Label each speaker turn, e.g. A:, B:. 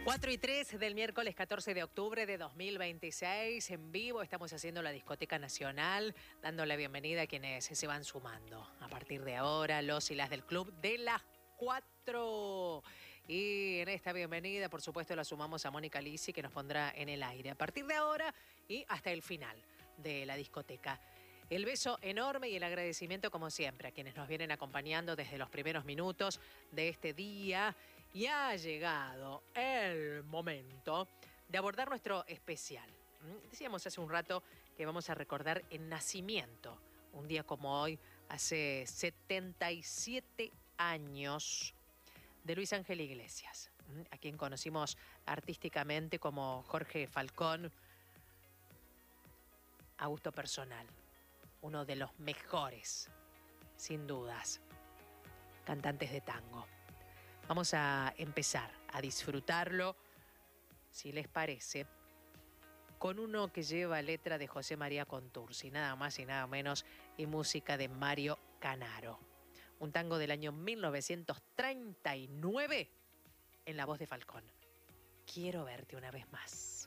A: 4:03 del miércoles 14 de octubre de 2026. En vivo estamos haciendo la Discoteca Nacional, dando la bienvenida a quienes se van sumando. A partir de ahora, los y las del club de las 4. Y en esta bienvenida, por supuesto, la sumamos a Mónica Lisi, que nos pondrá en el aire a partir de ahora y hasta el final de la discoteca. El beso enorme y el agradecimiento, como siempre, a quienes nos vienen acompañando desde los primeros minutos de este día. Y ha llegado el momento de abordar nuestro especial. Decíamos hace un rato que vamos a recordar el nacimiento, un día como hoy, hace 77 años, de Luis Ángel Iglesias, a quien conocimos artísticamente como Jorge Falcón, a gusto personal. Uno de los mejores, sin dudas, cantantes de tango. Vamos a empezar a disfrutarlo, si les parece, con uno que lleva letra de José María Contursi, nada más y nada menos, y música de Mario Canaro. Un tango del año 1939 en la voz de Falcón. Quiero verte una vez más.